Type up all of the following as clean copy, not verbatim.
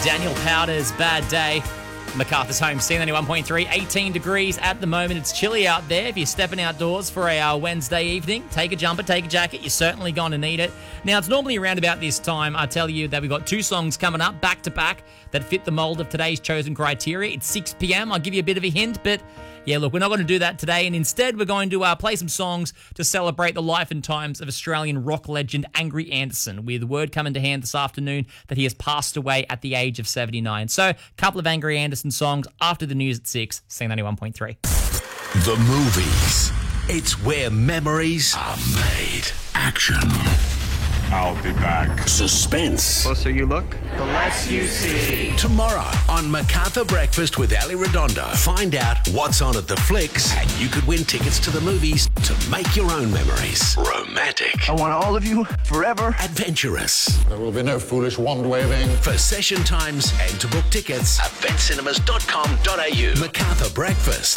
Daniel Powder's Bad Day. MacArthur's home, C91.3, 18 degrees at the moment. It's chilly out there. If you're stepping outdoors for a Wednesday evening, take a jumper, take a jacket. You're certainly going to need it. Now, it's normally around about this time, I tell you, that we've got two songs coming up back-to-back that fit the mould of today's chosen criteria. It's 6 p.m. I'll give you a bit of a hint, but yeah, look, we're not going to do that today, and instead we're going to play some songs to celebrate the life and times of Australian rock legend Angry Anderson, with word coming to hand this afternoon that he has passed away at the age of 79. So, a couple of Angry Anderson songs after the news at 6, C91.3. The movies. It's where memories are made. Action. I'll be back. Suspense. Closer you look, the less you see. Tomorrow on MacArthur Breakfast with Ali Redondo. Find out what's on at the flicks, and you could win tickets to the movies to make your own memories. Romantic. I want all of you forever. Adventurous. There will be no foolish wand-waving. For session times and to book tickets, eventcinemas.com.au. MacArthur Breakfast,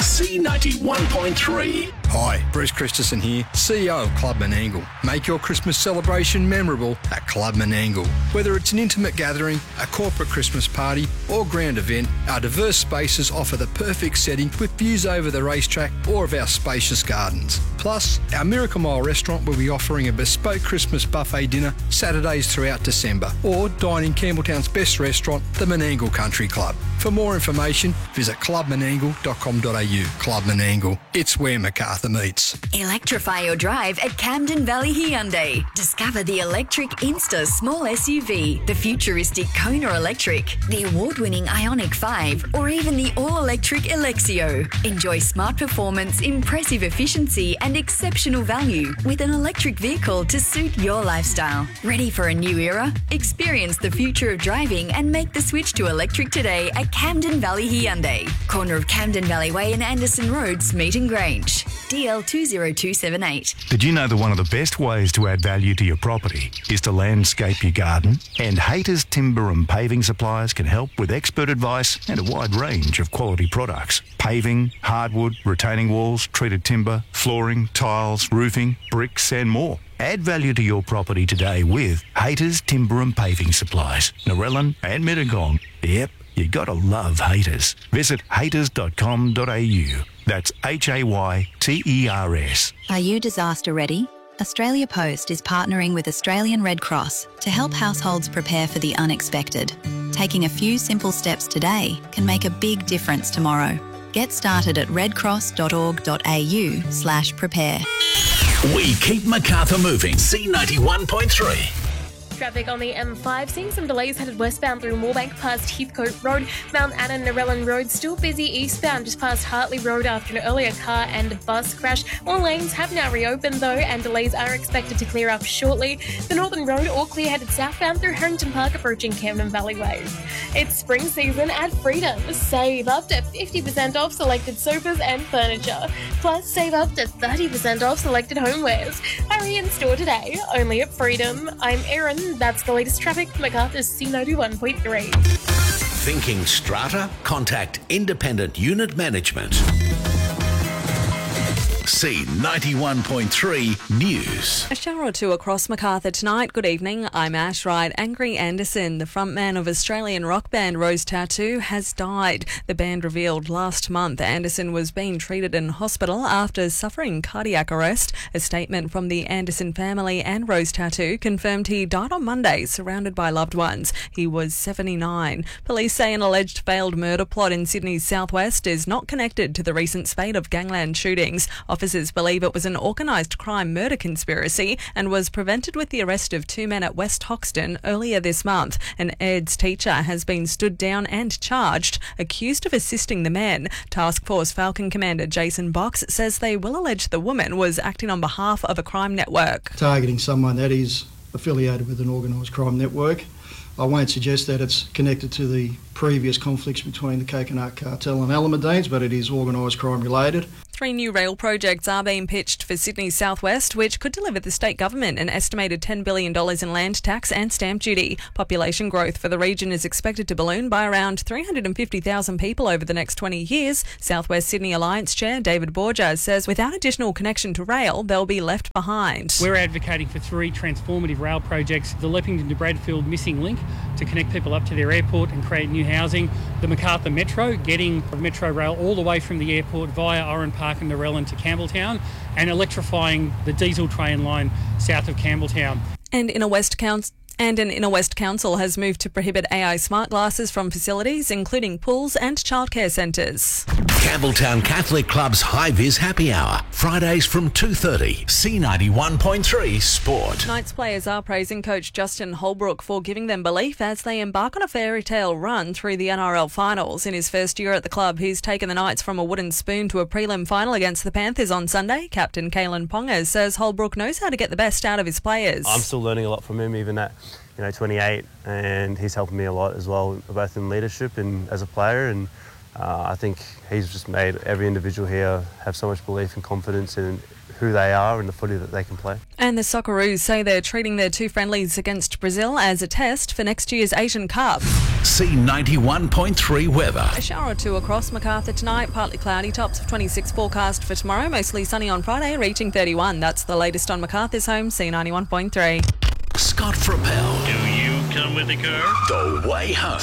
C91.3. Hi, Bruce Christensen here, CEO of Club Menangle. Make your Christmas celebration memorable at Club Menangle. Whether it's an intimate gathering, a corporate Christmas party, or grand event, our diverse spaces offer the perfect setting with views over the racetrack or of our spacious gardens. Plus, our Miracle Mile restaurant will be offering a bespoke Christmas buffet dinner Saturdays throughout December, or dine in Campbelltown's best restaurant, the Menangle Country Club. For more information, visit clubmenangle.com.au. Club Menangle, it's where MacArthur meets. Electrify your drive at Camden Valley Hyundai. Discover the electric Insta small SUV, the futuristic Kona Electric, the award-winning Ioniq 5, or even the all-electric Alexio. Enjoy smart performance, impressive efficiency, and exceptional value with an electric vehicle to suit your lifestyle. Ready for a new era? Experience the future of driving and make the switch to electric today at Camden Valley Hyundai. Corner of Camden Valley Way and Anderson Road, Smeaton Grange. DL 20278. Did you know that one of the best ways to add value to your property is to landscape your garden? And Hayter's Timber and Paving Suppliers can help with expert advice and a wide range of quality products. Paving, hardwood, retaining walls, treated timber, flooring, tiles, roofing, bricks and more. Add value to your property today with Hayter's Timber and Paving Supplies, Narellan and Mittagong. Yep, you gotta love Hayters. Visit hayters.com.au. That's HAYTERS. Are you disaster ready? Australia Post is partnering with Australian Red Cross to help households prepare for the unexpected. Taking a few simple steps today can make a big difference tomorrow. Get started at redcross.org.au/prepare. We keep MacArthur moving. C91.3. Traffic on the M5, seeing some delays headed westbound through Moorebank past Heathcote Road. Mount Anna Narellan Road still busy eastbound just past Hartley Road after an earlier car and bus crash. All lanes have now reopened though, and delays are expected to clear up shortly. The Northern Road all clear headed southbound through Harrington Park approaching Camden Valley Way. It's spring season at Freedom. Save up to 50% off selected sofas and furniture. Plus save up to 30% off selected homewares. Hurry in store today, only at Freedom. I'm Erin. That's the latest traffic. MacArthur's C91.3. Thinking strata? Contact Independent Unit Management. C91.3 News. A shower or two across MacArthur tonight. Good evening, I'm Ash Wright. Angry Anderson, the frontman of Australian rock band Rose Tattoo, has died. The band revealed last month Anderson was being treated in hospital after suffering cardiac arrest. A statement from the Anderson family and Rose Tattoo confirmed he died on Monday, surrounded by loved ones. He was 79. Police say an alleged failed murder plot in Sydney's southwest is not connected to the recent spate of gangland shootings. Officers believe it was an organised crime murder conspiracy and was prevented with the arrest of two men at West Hoxton earlier this month. An EDS teacher has been stood down and charged, accused of assisting the men. Task Force Falcon Commander Jason Box says they will allege the woman was acting on behalf of a crime network. Targeting someone that is affiliated with an organised crime network. I won't suggest that it's connected to the previous conflicts between the Coconut Cartel and Alamedanes, but it is organised crime related. 3 new rail projects are being pitched for Sydney's southwest, which could deliver the state government an estimated $10 billion in land tax and stamp duty. Population growth for the region is expected to balloon by around 350,000 people over the next 20 years. Southwest Sydney Alliance Chair David Borja says without additional connection to rail, they'll be left behind. We're advocating for 3 transformative rail projects: the Leppington to Bradfield missing link, to connect people up to their airport and create new housing. The Macarthur Metro, getting Metro Rail all the way from the airport via Oran Park and Narellan to Campbelltown, and electrifying the diesel train line south of Campbelltown. And an Inner West Council has moved to prohibit AI smart glasses from facilities, including pools and childcare centres. Campbelltown Catholic Club's High Vis Happy Hour, Fridays from 2:30. C91.3 Sport. Knights players are praising coach Justin Holbrook for giving them belief as they embark on a fairy tale run through the NRL finals. In his first year at the club, he's taken the Knights from a wooden spoon to a prelim final against the Panthers on Sunday. Captain Kalen Ponga says Holbrook knows how to get the best out of his players. I'm still learning a lot from him, even at 28, and he's helping me a lot as well, both in leadership and as a player. And I think he's just made every individual here have so much belief and confidence in who they are and the footy that they can play. And the Socceroos say they're treating their two friendlies against Brazil as a test for next year's Asian Cup. C91.3 weather. A shower or two across Macarthur tonight, partly cloudy, tops of 26 forecast for tomorrow, mostly sunny on Friday, reaching 31. That's the latest on Macarthur's home, C91.3. Scott Frappel. Do you come with the car? The way home.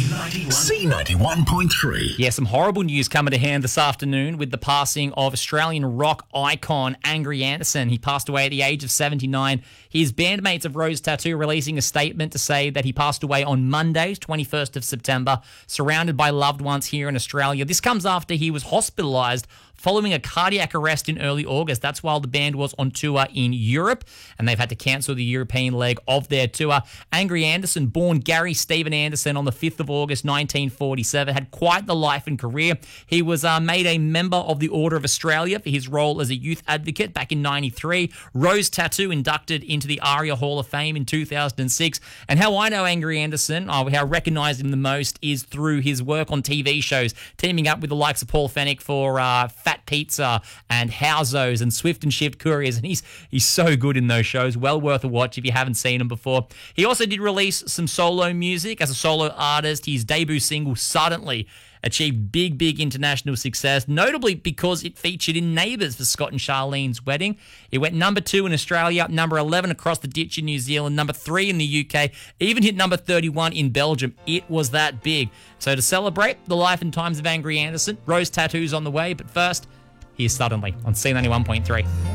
C91.3. Yeah, some horrible news coming to hand this afternoon with the passing of Australian rock icon Angry Anderson. He passed away at the age of 79. His bandmates of Rose Tattoo releasing a statement to say that he passed away on Monday, 21st of September, surrounded by loved ones here in Australia. This comes after he was hospitalised following a cardiac arrest in early August. That's while the band was on tour in Europe, and they've had to cancel the European leg of their tour. Angry Anderson, born Gary Stephen Anderson on the 5th of August 1947, had quite the life and career. He was made a member of the Order of Australia for his role as a youth advocate back in 93. Rose Tattoo inducted into the ARIA Hall of Fame in 2006. And how I know Angry Anderson, how I recognise him the most, is through his work on TV shows, teaming up with the likes of Paul Fennick for Fat Pizza and Housos and Swift and Shift Couriers, and he's so good in those shows. Well worth a watch if you haven't seen him before. He also did release some solo music as a solo artist. His debut single, Suddenly, achieved big international success, notably because it featured in Neighbours for Scott and Charlene's wedding. It went number 2 in Australia, number 11 across the ditch in New Zealand, number 3 in the UK, even hit number 31 in Belgium. It was that big. So to celebrate the life and times of Angry Anderson, Rose Tattoo's on the way, but first, here's Suddenly on C91.3.